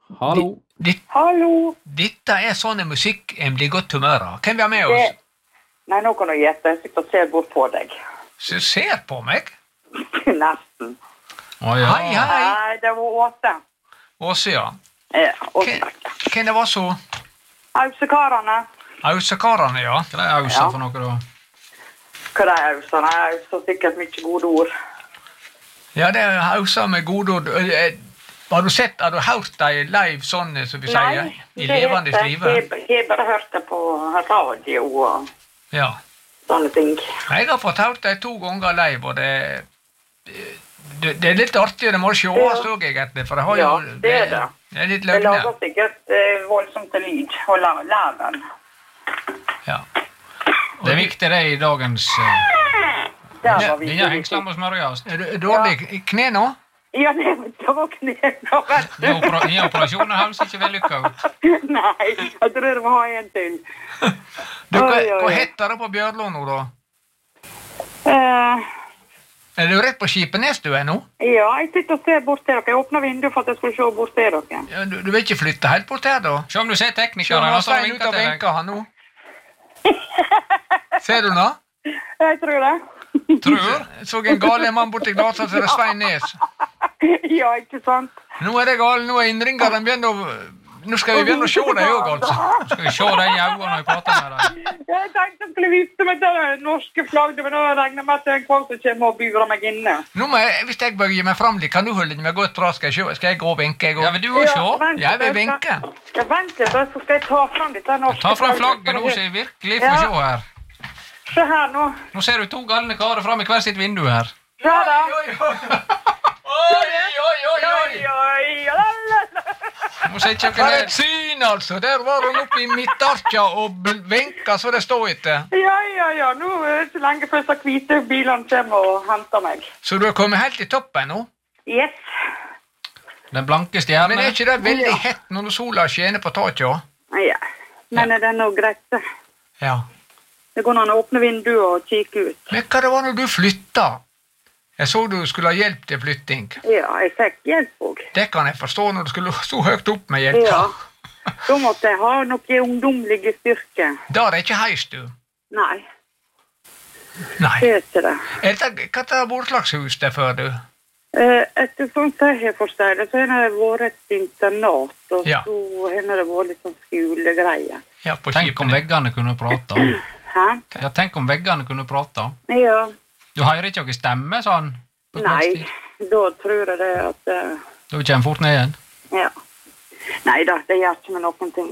Hallo. Hallo. Dette sånne musikk en blir godt humør av. Hvem vi har med oss? Nei, nå kan du gjette. Jeg sitter og ser bort på deg. Så ser på meg? Nesten. Hei, hei. Nei, det var Åse. Åse, ja. Ja, Åse. Hvem det var så? Ausekarene. Ausekarene, ja. Hva er Ausa for noe da? Hva er Ausa? Nei, Ausa sikkert mye gode ord. Ja, det er Ausa med gode ord. Har du hørt deg live sånn, som vi sier? I levende livet? Jeg har bare hørt det på radio og sånne ting. Jeg har fått hørt det 2 ganger live, og det er litt artig, det må sjås også egentlig, for det har jo... Ja, det er det. Det er litt Det løgne. lager sikkert voldsomt til lyd, og læren. Ja. Det er viktig det i dagens... Der var vi. Denne hengsler må smørges. Er du dårlig i kne nå? Ja, det var knæene, vet du. Denne operasjonen høres ikke vellykket ut. Nei, jeg tror det må ha en til. Hva heter det på Bjørlo nå, da? Er du rett på Skipenes du er nå? Ja, jeg sitter og ser bort til dere. Jeg åpner vinduet for at jeg skulle se bort til dere. Ja, du vil ikke flytte helt bort her, da? Se om du ser Se teknikeren. om han Han står og Svein ut vinker av til deg. benka, han nå. Ser du nå? Jeg tror det. Tror? Så en gale mann borti glasa, så er det Svein Nes. Ja, ikke sant? Nå er det gale, nå er innringeren begynner å... Nå skal vi begynne å se deg også, altså. Skal vi se deg i øynene når jeg prater med deg? Jeg tenkte jeg skulle vise meg det norske flagget, men nå regner jeg med at en kvar som kommer og burer meg inne. Nå må jeg, hvis jeg bøyer meg frem litt, kan du holde meg godt bra? Skal jeg gå og vinke? Ja, vil du også se? vent Jeg vil litt, vinke. Ja, vent litt, så skal jeg ta frem dette norske Ta frem flagget nå, så jeg virkelig får se her. Se her nå. Nå ser du 2 galne karer frem i hver sitt vindu her. Se da. Nå sitter For dere et syn, altså! Der var hun oppe i midtarkja og vinka så det stod etter. Ja. Nå er det ikke lenge før så hvite bilene kommer og henter meg. Så du har kommet helt i toppen nå? Yes. Den blanke Men stjerne. er ikke det veldig hett når sola skjener på taket? Ja. Men er det noe greit? Ja. Det går an å åpne vinduet og kikke ut. Men hva det var når du flytta? Jeg så du skulle ha hjelp til flytting. Ja, jeg fikk hjelp også. Det kan jeg forstå når du skulle så høyt opp med hjelp. Ja. Da måtte jeg ha noe ungdomlige styrke. Da er det ikke heis, du. Nei, Nei. det er ikke det. Hva er det vårt slags hus det før, du? Etter sånn som jeg har forstått det, så har det vært et internat, og Ja. så har det vært litt sånn skolegreier. Ja, på Tenk om Skipene. veggene kunne prate. Hæ? Ja, tenk om veggene kunne prate. Ja, Du hører ikke noen stemme sånn? På nei, kveldstid? da tror jeg det at... Da kommer fort ned igjen. Ja. Nei da, det gjør ikke med noen ting.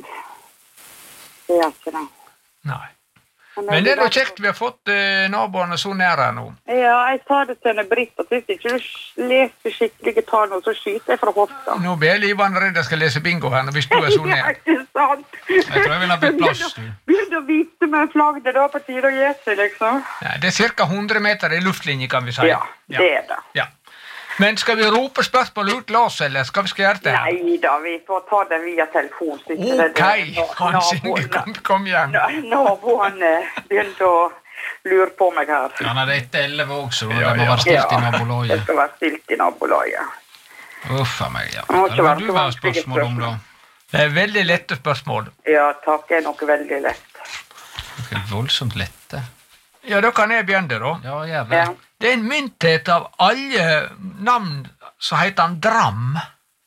Det gjør ikke det. Nei. Men det er jo kjekt vi har fått naboene så nære nå. Ja, jeg tar det til en Britt, og hvis ikke du leser skikkelige tall nå, så skyter jeg fra hofta. Nå blir jeg livende redd jeg skal lese bingo her, hvis du er så Ja, nær. ikke sant? Jeg tror jeg vil ha bytt plass, du. Begynn å vise meg flagget, det er da på tide å gi seg, liksom. Ja, det er cirka 100 meter i luftlinje, kan vi si. Ja, det er det. Ja. Men skal vi rope spørsmål ut la oss, eller skal vi gjøre det? Nei da, vi får ta det via telefon. så ikke det- Ok, Hans Inge, kom igjen. Naboen begynte å lure på meg her. Ja, nei, det er etter 11 også, Ja, det må ja. være stilt i Det nabolaget. skal være stilt i nabolaget. Uffa meg, ja. må ikke Hva være vil du så ha vanskelige spørsmål om da? Det er veldig lette spørsmål. Ja, takk, det er noe veldig lett. Noe voldsomt lette. Ja, da kan jeg begynne, da. Ja, gjør det. Ja. Det er en mynthet av alle navn som heter han Dram.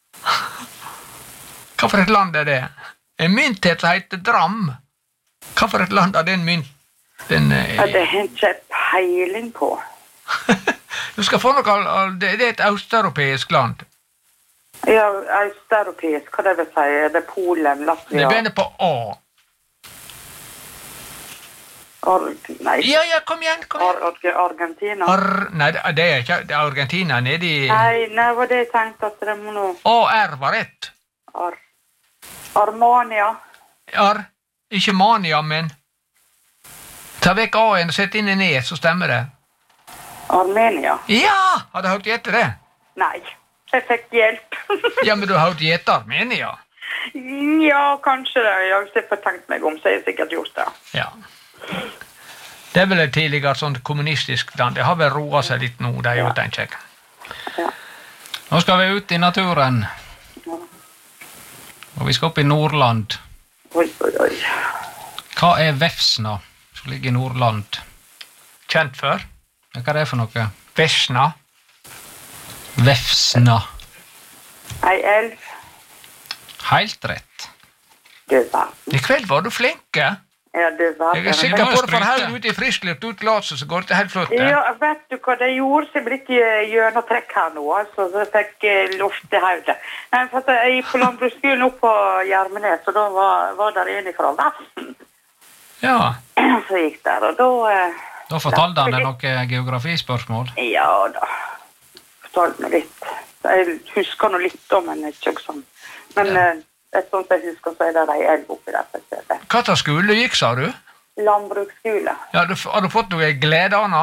Hva for et land er det? En mynthet som heter Dram. Hva for et land er den mynt? Ja, det har jeg ikke peiling på. Du skal få noe, det er et østeuropeisk land. Ja, østeuropeisk, hva det vil si? Er det Polen, Det Latvia? begynner på A. Nei, Ja, kom igjen. Argentina? Nei, det er ikke det er Argentina nede i... Nei, det var det jeg tenkte at det må nå... AR var rett. Armania? Ikke Mania, men... Ta vekk A-en og sett inn en E, så stemmer det. Armenia? Ja! Har du hørt gjette det? Nei, jeg fikk hjelp. Ja, men du har hørt gjette Armenia. Ja, kanskje det. Jeg har ikke tenkt meg om, så jeg har sikkert gjort det. Ja. Det er vel et tidligere sånn kommunistisk land. Det har vel roet seg litt nå, det er jo, tenker jeg. Ja. Nå skal vi ut i naturen. Og vi skal opp i Nordland. Oi. Hva er Vefsna, som ligger i Nordland? Kjent for? Hva er det for noe? Vesna. Vefsna. Ei elv. Helt rett. Du verden. I kveld var du flinke. Ja, du verden. Jeg er sikker på det for høyre ute i friskluft utglaset, så går det helt flott. Ja, vet du hva det gjorde? Så jeg ble ikke gjennomtrekk her nå, altså, så jeg fikk luft til hodet. Nei, for at jeg gikk på landbruksskolen opp på Gjermenes, og da var der en fra Vefsen. Ja. Så gikk der, og da... Da fortalte han deg noe geografispørsmål. Ja da. Fortalte meg litt. Jeg husker noe litt om, men ikke sånn. Men et sånt jeg husker, så er det de elv oppi der. Hva til skole gikk, sa du? Landbruksskole. Ja, har du fått noe glede, Anna?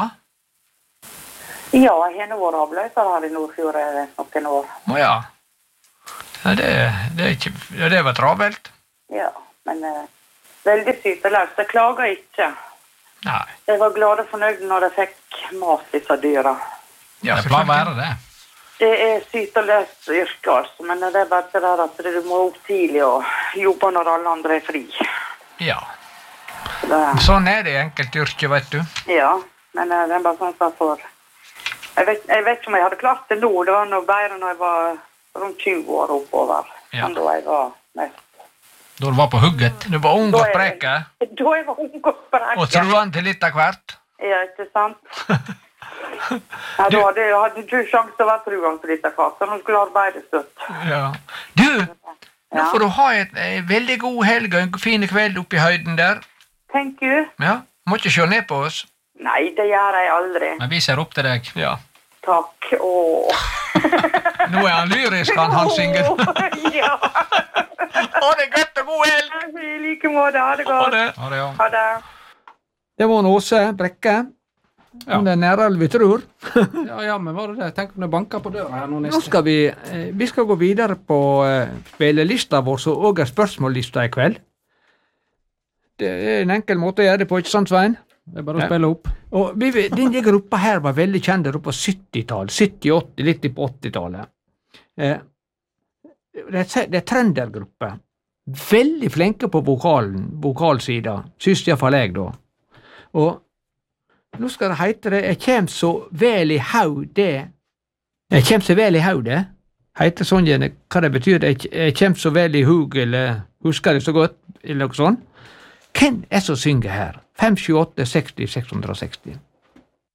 Ja, jeg har nå vært avløser her i Nordfjord noen år. Åja. Ja, det var travelt. Ja, men veldig syteløst. Jeg klager ikke. Nei. Jeg var glad og fornøyd når jeg fikk mat i seg dyra. Ja, Det pleier å være det. Det er syteløst yrke, altså, men det er bare det der at du må opp tidlig og jobbe når alle andre er fri. Ja. Det, Sånn er det i enkelte yrke, vet du. ja, men det er bare sånn som jeg får... Jeg vet ikke om jeg hadde klart det nå, det var noe bedre når jeg var rundt 20 år oppover, enn da jeg var mest. Da du var på hugget. Du var ung og spreke, Da jeg var ung og spreke. og truende til litt av hvert. Ja, ikke sant? Ja, da hadde du sjanse til å være truende til litt av hvert, så nå skulle arbeide støtt. Ja. Du, nå får du ha en veldig god helg og en fin kveld oppe i høyden der. Thank you. Ja, må ikke se ned på oss. Nei, det gjør jeg aldri. Men vi ser opp til deg. Ja. Takk, åh. Nå er han lyrisk, han synger. Ja. Ha det godt og god helg! I like måte, ha det Ha godt. det. Ha det, ja. Ha det. Det var en Åse Brekke. Ja. Om det er nærere vi tror. Ja, men var det det? Tenk om det banker på døra her nå Nå neste. skal vi skal gå videre på spillelista vår, som også er spørsmållista i kveld. Det er en enkel måte å gjøre det på, ikke sant, Svein? Det er bare å spille opp. Og denne gruppa her var veldig kjent der oppe på 70-tallet, 70-80, litt på 80-tallet. Det er trøndergruppe. Veldig flinke på vokalsida, synes i hvert fall jeg da. Og nå skal det heite det, jeg kjem så vel i haudet. Jeg kjem så vel i haudet. Heiter sånn gjerne, hva det betyr, jeg kjem så vel i hug, eller husker det så godt, eller noe sånt. Hvem er som synger her? 578 60 660.